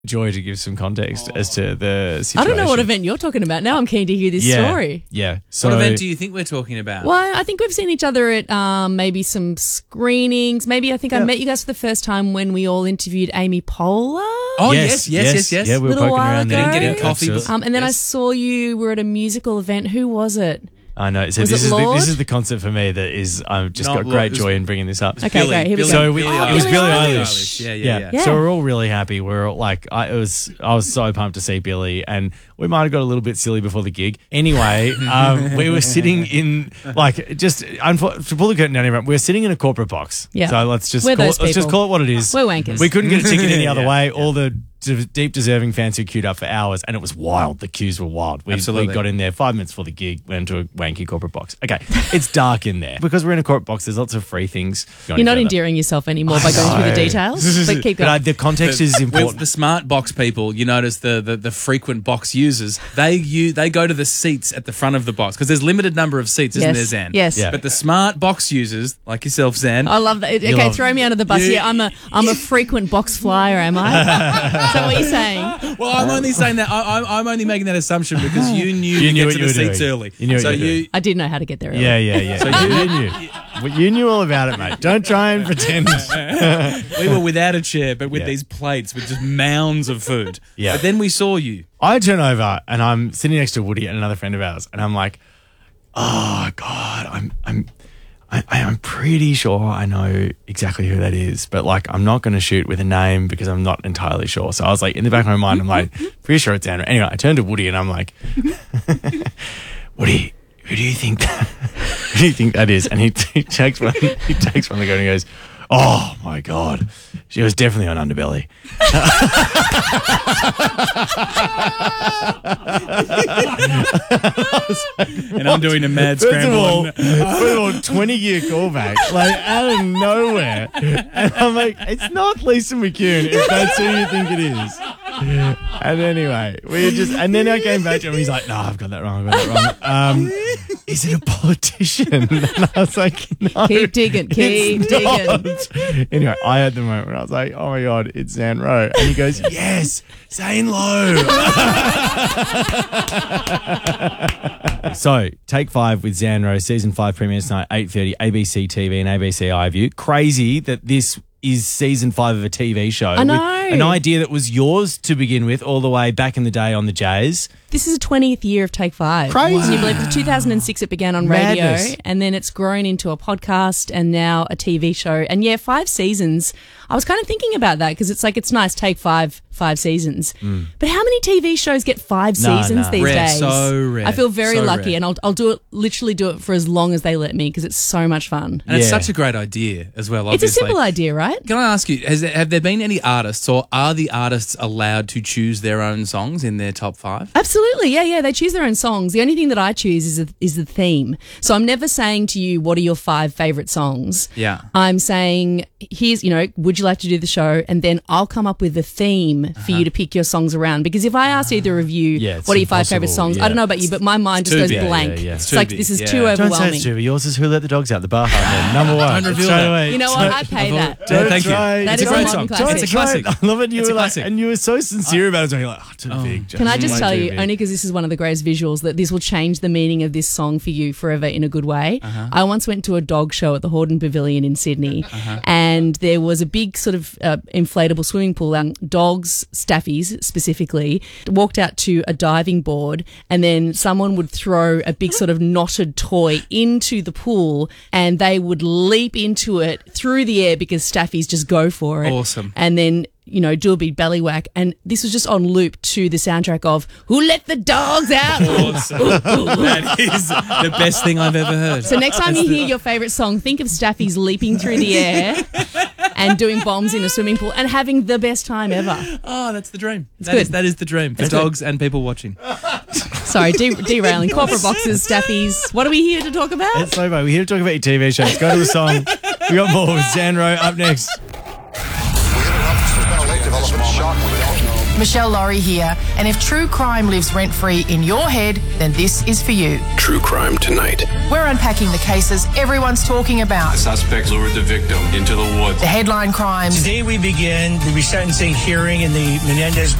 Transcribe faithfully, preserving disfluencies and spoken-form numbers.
Joy to give some context oh. as to the situation. I don't know what event you're talking about. Now I'm keen to hear this yeah, story. Yeah. So, what event do you think we're talking about? Well, I think we've seen each other at um, maybe some screenings. Maybe I think yeah. I met you guys for the first time when we all interviewed Amy Poehler. Oh, yes, yes, yes, yes. yes. Yeah, we were Little poking while around ago. there. Getting coffee. Um, and then yes. I saw you were at a musical event. Who was it? I know. So Was this it is the, Lord? this is the concept for me that is I've just Not got great Lord, joy in bringing this up. Okay, Billy, great. Here we Billy, go. So we, Oh, it was Billie Billie Eilish. Eilish. Yeah, yeah, yeah, yeah. So we're all really happy. We're all like, I it was, I was so pumped to see Billy, and we might have got a little bit silly before the gig. Anyway, um, we were sitting in like just unfo- to pull the curtain down. Everyone, we we're sitting in a corporate box. Yeah. So let's just We're call those it, let's just people. call it what it is. We're wankers. We couldn't get a ticket any other Yeah, way. yeah. All the d- deep deserving fans who queued up for hours, and it was wild. The queues were wild. We, Absolutely. we got in there five minutes before the gig, went into a wanky corporate box. Okay, it's dark in there because we're in a corporate box. There's lots of free things. Going You're not further. endearing yourself anymore by going through the know. details. But keep But uh, going. the context is With important. the smart box people, you notice the, the, the frequent box users, they you they go to the seats at the front of the box because there's limited number of seats, isn't Yes, there, Zan? yes. Yeah. But the smart box users, like yourself, Zan, I love that. Okay, love- throw me under the bus. You- yeah, I'm a I'm a frequent box flyer. Am I? Is that what you're saying? well, I'm only saying that. I, I'm, I'm only making that assumption because you knew You to knew get what to you the were seats doing. early. You knew what so you were you, I did know how to get there. Early. Yeah, yeah, yeah. So you, you knew. Well, you knew all about it, mate. Don't try and pretend. we were without a chair, but with Yeah. these plates with just mounds of food. Yeah. But then we saw you. I turn over and I'm sitting next to Woody and another friend of ours, and I'm like, "Oh God, I'm, I'm, I, I'm pretty sure I know exactly who that is, but like, I'm not going to shoot with a name because I'm not entirely sure." So I was like, in the back of my mind, I'm like, pretty sure it's Andrew. Anyway, I turned to Woody and I'm like, "Woody, who do you think that, who do you think that is?" And he, he takes one, he takes one of the go and he goes, "Oh my God, she was definitely on Underbelly." And I'm doing a mad First of scramble. all, and- first of all, twenty year callback, like out of nowhere. And I'm like, it's not Lisa McCune if that's who you think it is. And anyway, we just, and then I came back to him, he's like, "No, I've got that wrong, I've got that wrong. Um, is it a politician?" And I was like, "No. Keep digging, keep it's digging. not." Anyway, I had the moment where I was like, "Oh my God, it's Zan Rowe." And he goes, "Yes, Zane Lowe." So, Take Five with Zan Rowe, season five premieres tonight, eight thirty, A B C T V and A B C iView. Crazy that this is season five of a T V show. I know. With an idea that was yours to begin with all the way back in the day on the Jays. This is a twentieth year of Take Five. Crazy. Can you believe it? two thousand six it began on Madness. radio, and then it's grown into a podcast and now a T V show. And yeah, five seasons. I was kind of thinking about that because it's like, it's nice, Take Five, five seasons. Mm. But how many T V shows get five No, seasons no. these Rare, days? so rare, I feel very so lucky, rare. and I'll, I'll do it, literally do it for as long as they let me because it's so much fun. And it's Yeah. such a great idea as well, It's a obviously. simple idea, right? Can I ask you, has there, have there been any artists or are the artists allowed to choose their own songs in their top five? Absolutely, yeah, yeah. They choose their own songs. The only thing that I choose is a, is the theme. So I'm never saying to you, what are your five favourite songs? Yeah. I'm saying, here's, you know, would you like to do the show? And then I'll come up with a theme Uh-huh. for you to pick your songs around. Because if I ask either of you, Yeah, it's what are your five favourite impossible, songs? yeah. I don't know about you, but my mind It's just too goes big. blank. Yeah, yeah, yeah. It's Too like, big, this is yeah. too Don't say Don't say overwhelming. it's Tuba. Yours is Who Let the Dogs Out, the Bar Heartman. Number one. Don't reveal Straight that. away. You know what? I pay that. Yeah, Don't thank you. try. That It's is a a great modern song. classic. It's a Try it. classic. I love it. You It's were a like, classic. and you were so sincere about it. So you're like, "Oh, too big." Can I just Way tell too you, big. only because this is one of the greatest visuals, that this will change the meaning of this song for you forever in a good way. Uh-huh. I once went to a dog show at the Hordern Pavilion in Sydney, and there was a big sort of uh, inflatable swimming pool. Um, dogs, staffies specifically, walked out to a diving board, and then someone would throw a big sort of knotted toy into the pool, and they would leap into it through the air because staffies just go for it. Awesome. And then, you know, do a big belly whack. And this was just on loop to the soundtrack of Who Let the Dogs Out? Awesome. That is the best thing I've ever heard. So next time you hear your favourite song, think of staffies leaping through the air and doing bombs in a swimming pool and having the best time ever. Oh, that's the dream. That good. is, that is the dream for It's dogs and people watching. Sorry, de- derailing. Corporate boxes, staffies. What are we here to talk about? It's so bad. We're here to talk about your T V shows. Go to the song. We got more with Zan Rowe up next. We interrupt. There's been a late development. Shock. We don't know. Michelle Laurie here, and if true crime lives rent-free in your head, then this is for you. True Crime Tonight. We're unpacking the cases everyone's talking about. The suspect lured the victim into the woods. The headline crimes. Today we begin the resentencing hearing in the Menendez